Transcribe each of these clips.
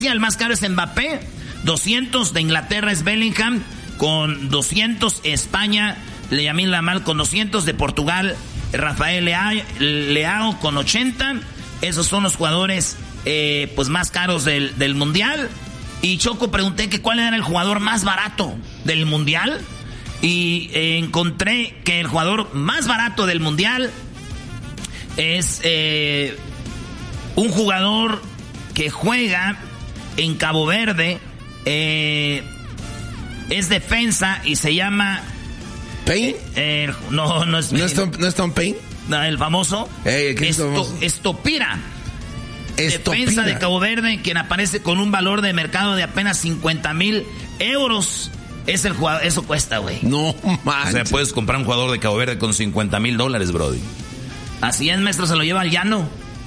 El más caro es Mbappé, 200. De Inglaterra es Bellingham con 200. España, Lamine Yamal con 200. De Portugal, Rafael Leao con 80. Esos son los jugadores pues más caros del Mundial. Y Choco, pregunté que cuál era el jugador más barato del Mundial. Y encontré que el jugador más barato del Mundial es un jugador que juega en Cabo Verde. Es defensa y se llama... ¿Payne? No es Payne. ¿No es Tom Payne? No, el famoso. Estopira. Defensa de Cabo Verde, quien aparece con un valor de mercado de apenas 50,000 euros. Es el jugador, eso cuesta, güey. No manches. O sea, puedes comprar un jugador de Cabo Verde con $50,000, brody. Así es, maestro, se lo lleva al llano.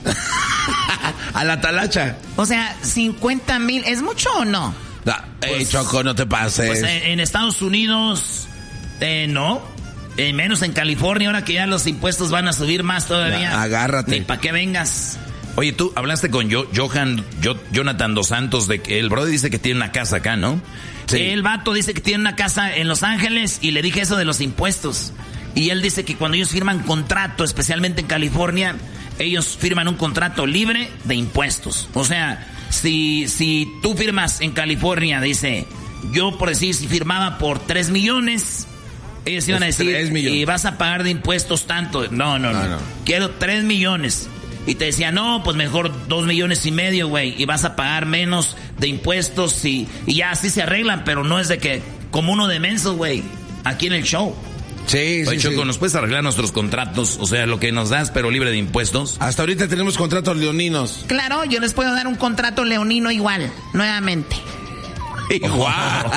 A la talacha. O sea, 50,000, ¿es mucho o no? Pues, Choco, no te pases. Pues en Estados Unidos, no. Menos en California, ahora que ya los impuestos van a subir más todavía. Agárrate. Ni para qué vengas. Oye, tú hablaste con Jonathan Dos Santos de que el brody dice que tiene una casa acá, ¿no? Sí. El vato dice que tiene una casa en Los Ángeles y le dije eso de los impuestos. Y él dice que cuando ellos firman contrato, especialmente en California, ellos firman un contrato libre de impuestos. O sea, si tú firmas en California, dice, yo por decir, si firmaba por 3 millones, ellos iban a decir, y vas a pagar de impuestos tanto. No. Quiero 3 millones. Y te decía, no, pues mejor 2,5 millones, güey. Y vas a pagar menos de impuestos y ya así se arreglan. Pero no es de que, como uno de menso, güey, aquí en el show. Sí, Choco, ¿nos puedes arreglar nuestros contratos? O sea, lo que nos das, pero libre de impuestos. Hasta ahorita tenemos contratos leoninos. Claro, yo les puedo dar un contrato leonino igual, nuevamente. ¡Guau!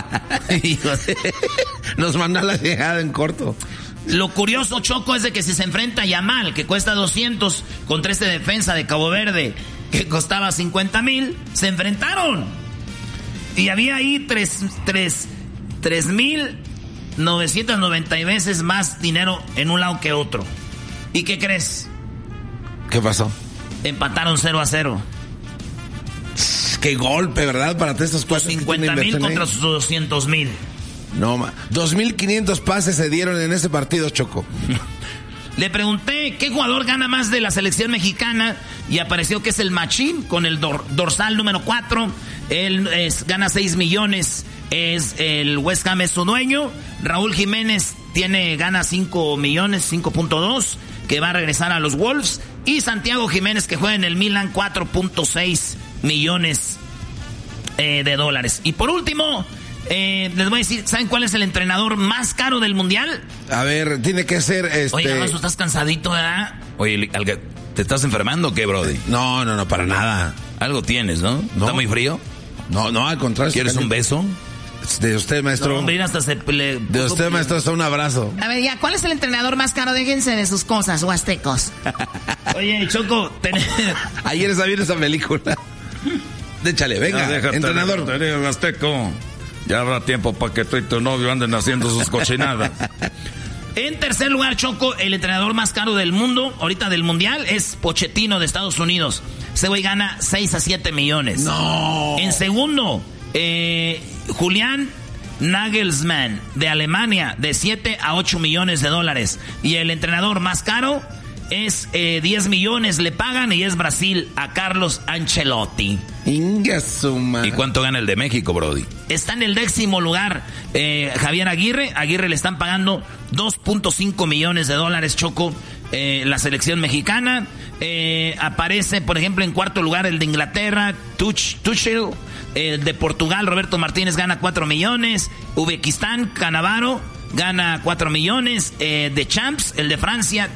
Nos manda la llegada en corto. Lo curioso, Choco, es de que si se enfrenta a Yamal, que cuesta 200, contra este defensa de Cabo Verde, que costaba 50,000, se enfrentaron. Y había ahí 3,990 veces más dinero en un lado que otro. ¿Y qué crees? ¿Qué pasó? Empataron 0-0. Qué golpe, ¿verdad? Para estos pases. 50,000 contra sus 200,000. No, 2,500 pases se dieron en ese partido, Choco. Le pregunté qué jugador gana más de la selección mexicana y apareció que es el Machín con el dorsal número 4. Él gana 6 millones. Es el West Ham, es su dueño. Raúl Jiménez gana 5 millones, 5.2, que va a regresar a los Wolves. Y Santiago Jiménez, que juega en el Milan, 4.6 millones de dólares. Y por último, les voy a decir, ¿saben cuál es el entrenador más caro del mundial? A ver, tiene que ser Oye, Alonso, estás cansadito, ¿verdad? Oye, ¿te estás enfermando o qué, brody? No, para nada. Algo tienes, ¿no? ¿Está muy frío? No, al contrario. ¿Quieres un beso? De usted, maestro. No, mira, hasta de usted, maestro, hasta un abrazo. A ver, ya, ¿cuál es el entrenador más caro? Déjense de sus cosas, huastecos. Oye, Choco, ayer estaba viendo esa película. Échale, venga, entrenador. Azteco. Ya habrá tiempo para que tú y tu novio anden haciendo sus cochinadas. En tercer lugar, Choco, el entrenador más caro del mundo, ahorita del mundial, es Pochettino de Estados Unidos. Ese güey gana 6 a 7 millones. No. En segundo, Julián Nagelsmann de Alemania, de 7 a 8 millones de dólares. Y el entrenador más caro es 10 millones le pagan y es Brasil, a Carlos Ancelotti. ¿Y cuánto gana el de México, brody? Está en el 10º lugar Javier Aguirre. Aguirre le están pagando 2.5 millones de dólares, Choco, la selección mexicana. Aparece, por ejemplo, en cuarto lugar el de Inglaterra, Tuchel. De Portugal, Roberto Martínez gana 4 millones. Uzbekistán, Cannavaro gana 4 millones. De Champs, el de Francia,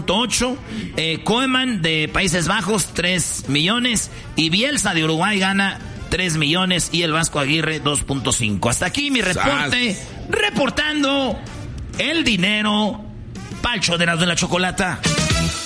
3.8. Koeman de Países Bajos, 3 millones. Y Bielsa de Uruguay gana 3 millones. Y el Vasco Aguirre, 2.5. Hasta aquí mi reporte. Reportando el dinero. Palcho de la Chocolata.